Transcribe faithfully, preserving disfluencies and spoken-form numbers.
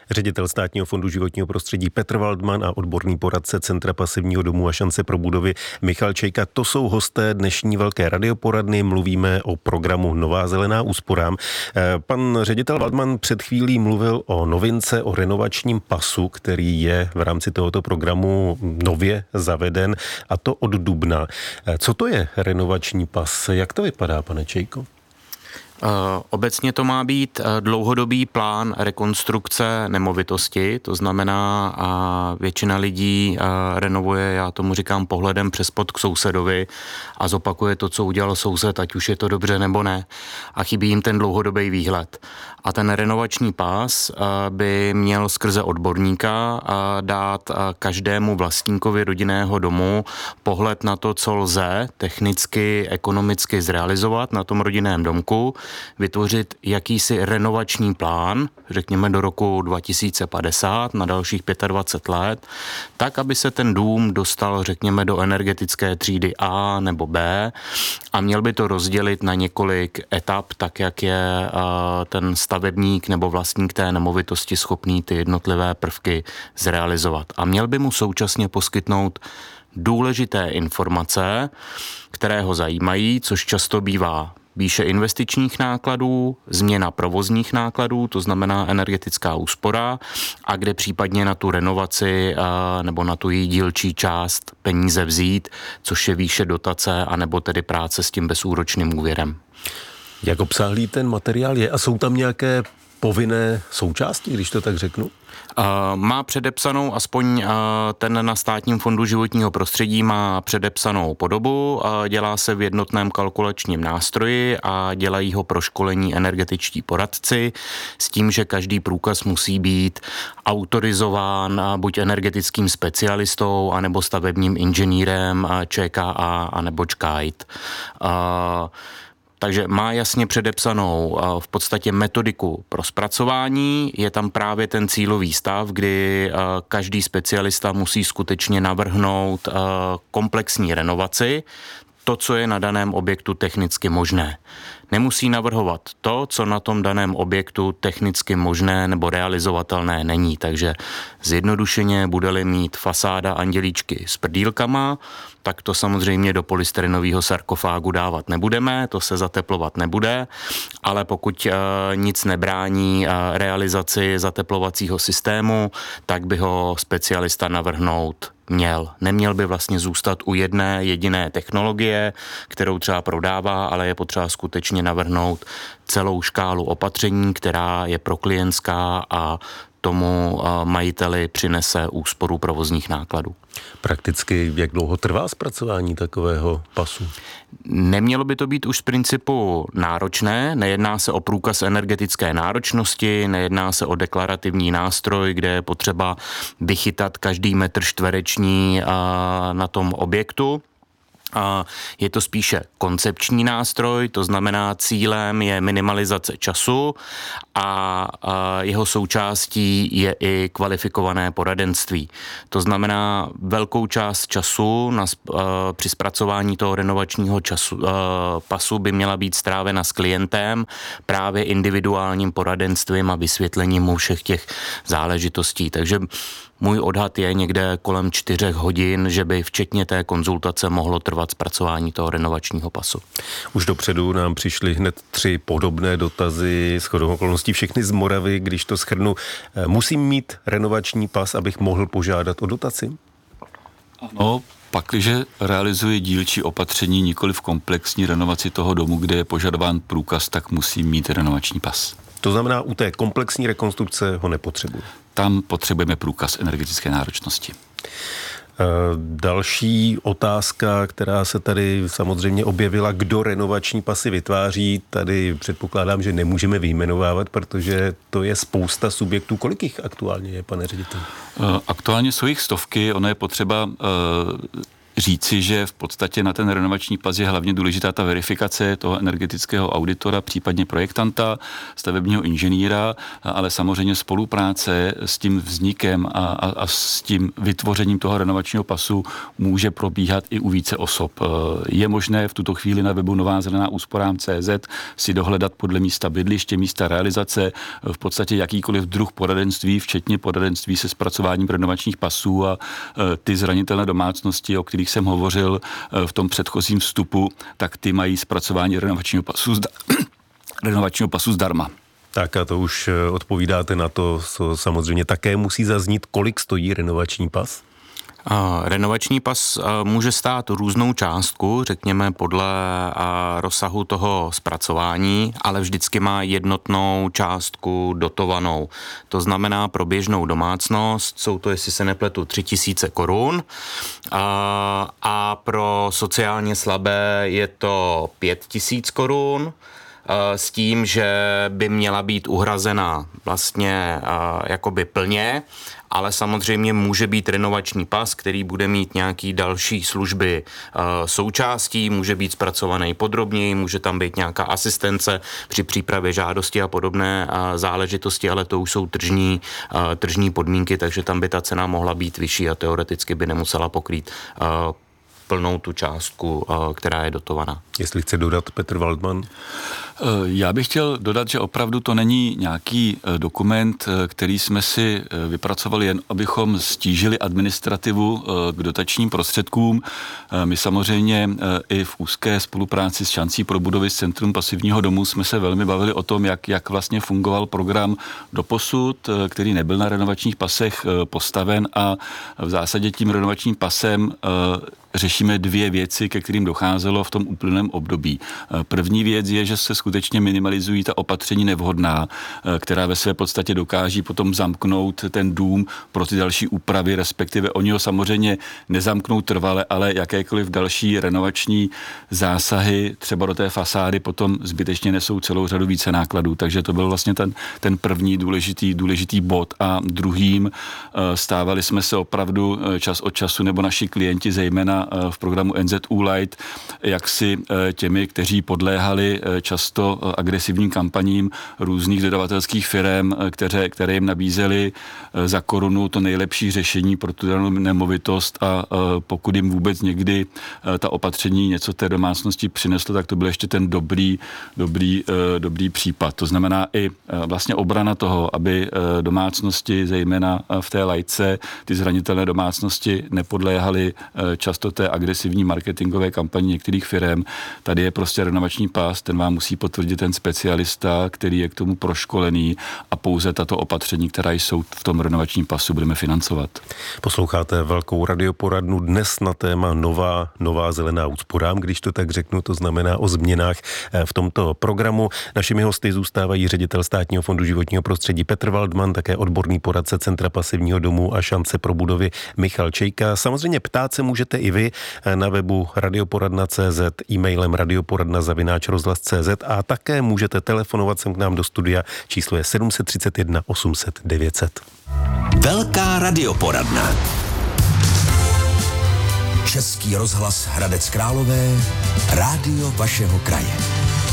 ředitel Státního fondu životního prostředí Petr Waldman a odborný poradce Centra pasivního domu a šance pro budovy Michal Čejka. To jsou hosté dnešní velké radioporadny. Mluvíme o programu Nová zelená úsporám. Pan ředitel Waldman před chvílí mluvil o novince, o renovačním pasu, který je v rámci tohoto programu nově zaveden, a to od dubna. Co to je renovační pas? Jak to vypadá, pane Čejko? Obecně to má být dlouhodobý plán rekonstrukce nemovitosti, to znamená, a většina lidí renovuje, já tomu říkám, pohledem přes pod k sousedovi a zopakuje to, co udělal soused, ať už je to dobře nebo ne, a chybí jim ten dlouhodobý výhled. A ten renovační pás by měl skrze odborníka dát každému vlastníkovi rodinného domu pohled na to, co lze technicky, ekonomicky zrealizovat na tom rodinném domku, vytvořit jakýsi renovační plán, řekněme do roku dva tisíce padesát, na dalších dvacet pět let, tak, aby se ten dům dostal, řekněme, do energetické třídy A nebo B, a měl by to rozdělit na několik etap, tak, jak je ten stavebník nebo vlastník té nemovitosti schopný ty jednotlivé prvky zrealizovat. A měl by mu současně poskytnout důležité informace, které ho zajímají, což často bývá výše investičních nákladů, změna provozních nákladů, to znamená energetická úspora, a kde případně na tu renovaci nebo na tu její dílčí část peníze vzít, což je výše dotace, anebo tedy práce s tím bezúročným úvěrem. Jak obsáhlý ten materiál je a jsou tam nějaké povinné součásti, když to tak řeknu? Uh, má předepsanou, aspoň uh, ten na Státním fondu životního prostředí má předepsanou podobu, uh, dělá se v jednotném kalkulačním nástroji a dělají ho pro školení energetičtí poradci s tím, že každý průkaz musí být autorizován uh, buď energetickým specialistou, anebo stavebním inženýrem uh, ČKA, anebo ČKAIT. Uh, Takže má jasně předepsanou v podstatě metodiku pro zpracování. Je tam právě ten cílový stav, kdy každý specialista musí skutečně navrhnout komplexní renovaci, to, co je na daném objektu technicky možné. Nemusí navrhovat to, co na tom daném objektu technicky možné nebo realizovatelné není. Takže zjednodušeně bude-li mít fasáda andělíčky s prdýlkama, tak to samozřejmě do polystyrenového sarkofágu dávat nebudeme, to se zateplovat nebude, ale pokud e, nic nebrání e, realizaci zateplovacího systému, tak by ho specialista navrhnout měl. Neměl by vlastně zůstat u jedné jediné technologie, kterou třeba prodává, ale je potřeba skutečně navrhnout celou škálu opatření, která je pro klientská a tomu majiteli přinese úsporu provozních nákladů. Prakticky jak dlouho trvá zpracování takového pasu? Nemělo by to být už z principu náročné, nejedná se o průkaz energetické náročnosti, nejedná se o deklarativní nástroj, kde je potřeba vychytat každý metr čtvereční na tom objektu. Je to spíše koncepční nástroj, to znamená cílem je minimalizace času a jeho součástí je i kvalifikované poradenství. To znamená, velkou část času na, při zpracování toho renovačního času, pasu by měla být strávena s klientem právě individuálním poradenstvím a vysvětlením mu všech těch záležitostí. Takže můj odhad je někde kolem čtyřech hodin, že by včetně té konzultace mohlo trvat zpracování toho renovačního pasu. Už dopředu nám přišly hned tři podobné dotazy, shodou okolností všechny z Moravy, když to shrnu. Musím mít renovační pas, abych mohl požádat o dotaci? Ano, pakliže realizuje dílčí opatření, nikoli v komplexní renovaci toho domu, kde je požadován průkaz, tak musí mít renovační pas. To znamená, u té komplexní rekonstrukce ho nepotřebuji. Tam potřebujeme průkaz energetické náročnosti. Další otázka, která se tady samozřejmě objevila, kdo renovační pasy vytváří, tady předpokládám, že nemůžeme vyjmenovávat, protože to je spousta subjektů. Kolik jich aktuálně je, pane ředitel? Aktuálně jsou jich stovky, ono je potřeba říci, že v podstatě na ten renovační pas je hlavně důležitá ta verifikace toho energetického auditora, případně projektanta, stavebního inženýra, ale samozřejmě spolupráce s tím vznikem a, a, a s tím vytvořením toho renovačního pasu může probíhat i u více osob. Je možné v tuto chvíli na webu nová zelená úsporám tečka cé zet si dohledat podle místa bydliště, místa realizace, v podstatě jakýkoliv druh poradenství, včetně poradenství se zpracováním renovačních pasů a ty zranitelné domácnosti, o kterých jsem hovořil v tom předchozím vstupu, tak ty mají zpracování renovačního pasu, zda, renovačního pasu zdarma. Tak a to už odpovídáte na to, co samozřejmě také musí zaznít, kolik stojí renovační pas? Uh, renovační pas uh, může stát různou částku, řekněme podle uh, rozsahu toho zpracování, ale vždycky má jednotnou částku dotovanou. To znamená pro běžnou domácnost jsou to, jestli se nepletu, tři tisíce korun uh, a pro sociálně slabé je to pět tisíc korun. Uh, s tím, že by měla být uhrazena vlastně uh, jakoby plně, ale samozřejmě může být renovační pas, který bude mít nějaký další služby uh, součástí, může být zpracovaný podrobněji, může tam být nějaká asistence při přípravě žádosti a podobné uh, záležitosti, ale to už jsou tržní, uh, tržní podmínky, takže tam by ta cena mohla být vyšší a teoreticky by nemusela pokrýt uh, plnou tu částku, která je dotovaná. Jestli chce dodat Petr Waldman? Já bych chtěl dodat, že opravdu to není nějaký dokument, který jsme si vypracovali jen, abychom stížili administrativu k dotačním prostředkům. My samozřejmě i v úzké spolupráci s Šancí pro budovy z Centrum pasivního domu jsme se velmi bavili o tom, jak, jak vlastně fungoval program doposud, který nebyl na renovačních pasech postaven a v zásadě tím renovačním pasem řešíme dvě věci, ke kterým docházelo v tom uplynulém období. První věc je, že se skutečně minimalizují ta opatření nevhodná, která ve své podstatě dokáží potom zamknout ten dům pro ty další úpravy, respektive oni ho samozřejmě nezamknou trvale, ale jakékoliv další renovační zásahy třeba do té fasády potom zbytečně nesou celou řadu více nákladů. Takže to byl vlastně ten, ten první důležitý, důležitý bod. A druhým stávali jsme se opravdu čas od času, nebo naši klienti zejména v programu N Z U Light, jak si těmi, kteří podléhali často agresivním kampaním různých dodavatelských firem, které, které jim nabízely za korunu to nejlepší řešení pro tu danou nemovitost a pokud jim vůbec někdy ta opatření něco té domácnosti přineslo, tak to byl ještě ten dobrý, dobrý, dobrý případ. To znamená i vlastně obrana toho, aby domácnosti, zejména v té lajce, ty zranitelné domácnosti nepodléhaly často té agresivní marketingové kampani některých firem. Tady je prostě renovační pas, ten vám musí potvrdit ten specialista, který je k tomu proškolený a pouze tato opatření, která jsou v tom renovačním pasu, budeme financovat. Posloucháte velkou radioporadnu dnes na téma nová, nová zelená úsporám, když to tak řeknu, to znamená o změnách v tomto programu. Našimi hosty zůstávají ředitel Státního fondu životního prostředí Petr Waldman, také odborný poradce Centra pasivního domu a Šance pro budovy Michal Čejka. Samozřejmě ptát se můžete i vy na webu radioporadna tečka cé zet, e-mailem radioporadna zavináč rozhlas tečka cé zet a také můžete telefonovat sem k nám do studia. Číslo je sedm set třicet jedna osm set devět set. Velká radioporadna. Český rozhlas Hradec Králové, rádio vašeho kraje.